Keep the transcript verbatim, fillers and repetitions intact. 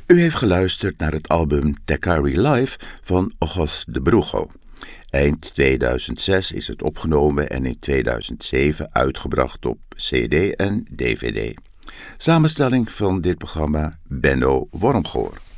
U heeft geluisterd naar het album Tekkari Live van Ojos de Brujo. Eind tweeduizend zes is het opgenomen en in tweeduizend zeven uitgebracht op C D en D V D. Samenstelling van dit programma Benno Wormgoor.